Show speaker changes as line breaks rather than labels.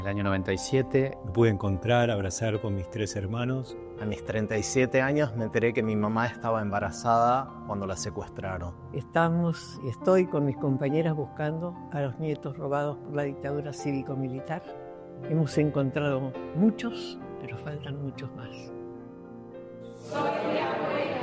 En el año 97,
Me pude encontrar, abrazar con mis 3 hermanos.
A mis 37 años me enteré que mi mamá estaba embarazada cuando la secuestraron.
Estamos y estoy con mis compañeras buscando a los nietos robados por la dictadura cívico-militar. Hemos encontrado muchos, pero faltan muchos más.
Sofía Buena.